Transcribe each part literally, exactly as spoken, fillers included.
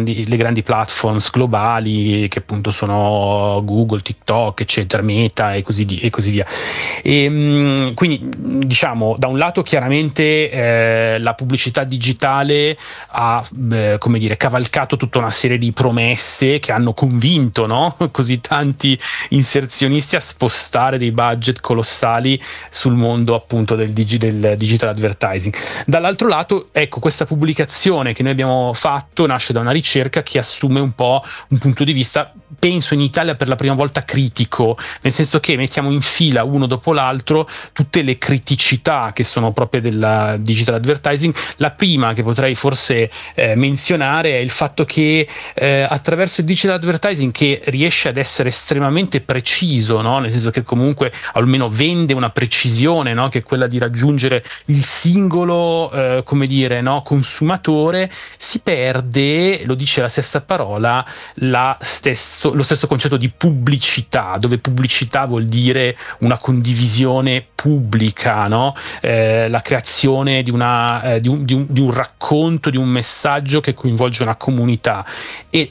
grandi, le grandi platforms globali che appunto sono Google, TikTok, eccetera, Meta e così, di, e così via. E, mh, quindi diciamo, da un lato chiaramente eh, la pubblicità digitale ha eh, come dire, cavalcato tutta una serie di promesse che hanno convinto, no? Così tanti inserzionisti a spostare dei budget colossali sul mondo appunto del, digi, del digital advertising. Dall'altro lato, ecco, questa pubblicazione che noi abbiamo fatto nasce da una ricerca che assume un po' un punto di vista, penso in Italia per la prima volta critico, nel senso che mettiamo in fila uno dopo l'altro tutte le criticità che sono proprie del digital advertising. La prima che potrei forse eh, menzionare è il fatto che eh, attraverso il digital advertising, che riesce ad essere estremamente preciso, no? Nel senso che comunque almeno vende una precisione, no? Che è quella di raggiungere il singolo eh, come dire, no? consumatore, si perde, lo dice la stessa parola, la stesso, lo stesso concetto di pubblicità, dove pubblicità vuol dire una condivisione pubblica, no? Eh, la creazione di, una, eh, di, un, di, un, di un racconto, di un messaggio che coinvolge una comunità. E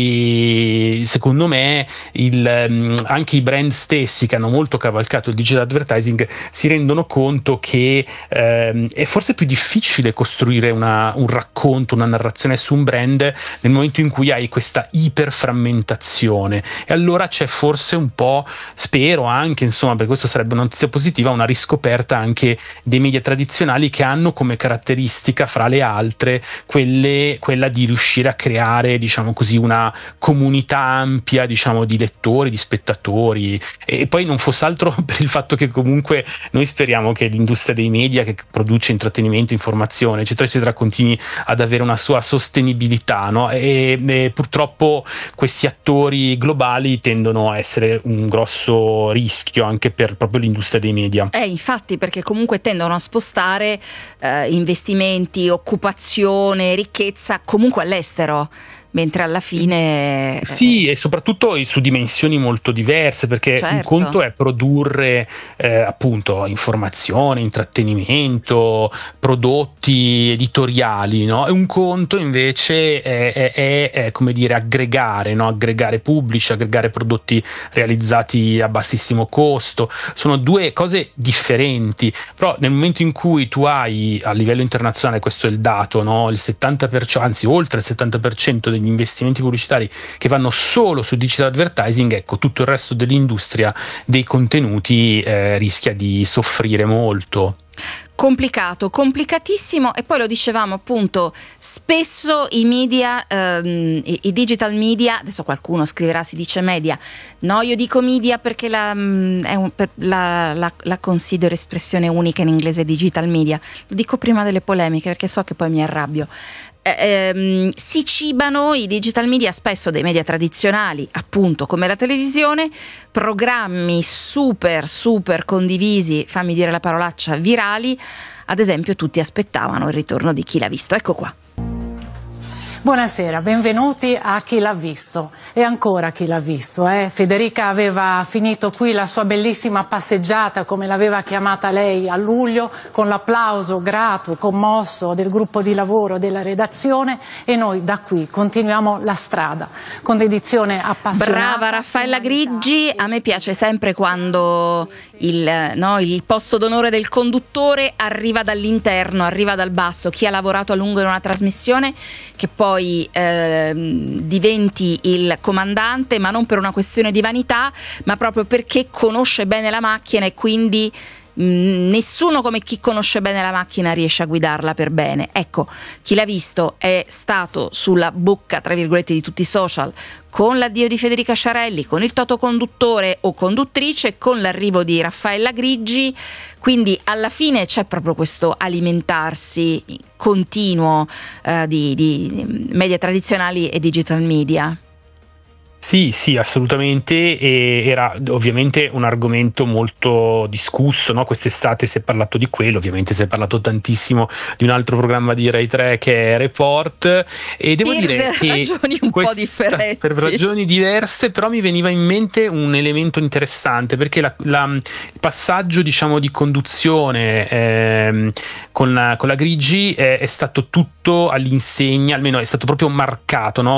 oggi secondo me il, anche i brand stessi che hanno molto cavalcato il digital advertising si rendono conto che ehm, è forse più difficile costruire una, un racconto, una narrazione su un brand nel momento in cui hai questa iperframmentazione, e allora c'è forse un po', spero anche, insomma, per questo sarebbe una notizia positiva, una riscoperta anche dei media tradizionali che hanno come caratteristica fra le altre quelle, quella di riuscire a creare, diciamo così, una comunità ampia, diciamo, di lettori, di spettatori. E poi non fosse altro per il fatto che comunque noi speriamo che l'industria dei media, che produce intrattenimento, informazione, eccetera eccetera, continui ad avere una sua sostenibilità, no? E, e purtroppo questi attori globali tendono a essere un grosso rischio anche per proprio l'industria dei media. Eh, infatti, perché comunque tendono a spostare eh, investimenti, occupazione, ricchezza comunque all'estero, mentre alla fine sì, e soprattutto su dimensioni molto diverse, perché certo. Un conto è produrre eh, appunto informazione, intrattenimento, prodotti editoriali, no? E un conto invece è, è, è, è come dire aggregare, no? Aggregare pubblici, aggregare prodotti realizzati a bassissimo costo. Sono due cose differenti, però nel momento in cui tu hai a livello internazionale, questo è il dato, no? Il settanta per cento, anzi oltre il settanta per cento degli investimenti pubblicitari che vanno solo su digital advertising, ecco, tutto il resto dell'industria dei contenuti eh, rischia di soffrire molto. Complicato, complicatissimo. E poi lo dicevamo appunto, spesso i media, ehm, i, i digital media, adesso qualcuno scriverà si dice media, no, io dico media perché la, è un, per, la, la, la considero espressione unica in inglese, digital media, lo dico prima delle polemiche perché so che poi mi arrabbio. Eh, ehm, si cibano i digital media spesso dei media tradizionali, appunto come la televisione, programmi super super condivisi, fammi dire la parolaccia, virali. Ad esempio tutti aspettavano il ritorno di Chi l'ha visto. Ecco qua. Buonasera, benvenuti a Chi l'ha visto. E ancora Chi l'ha visto. Eh? Federica aveva finito qui la sua bellissima passeggiata, come l'aveva chiamata lei a luglio, con l'applauso grato, commosso del gruppo di lavoro della redazione, e noi da qui continuiamo la strada con dedizione appassionata. Brava Raffaella Griggi, a me piace sempre quando il, no, il posto d'onore del conduttore arriva dall'interno, arriva dal basso, chi ha lavorato a lungo in una trasmissione, che poi poi eh, diventi il comandante, ma non per una questione di vanità, ma proprio perché conosce bene la macchina, e quindi mh, nessuno come chi conosce bene la macchina riesce a guidarla per bene. Ecco, Chi l'ha visto è stato sulla bocca, tra virgolette, di tutti i social, con l'addio di Federica Sciarelli, con il toto conduttore o conduttrice, con l'arrivo di Raffaella Griggi. Quindi alla fine c'è proprio questo alimentarsi continuo eh, di, di media tradizionali e digital media. Sì, sì, assolutamente, e era ovviamente un argomento molto discusso, no? Quest'estate si è parlato di quello, ovviamente si è parlato tantissimo di un altro programma di Rai tre che è Report, e devo per dire che ragioni un quest- po' differenti, per ragioni diverse, però mi veniva in mente un elemento interessante, perché la, la, il passaggio, diciamo, di conduzione ehm, con, la, con la Griggi è, è stato tutto all'insegna, almeno è stato proprio marcato, no?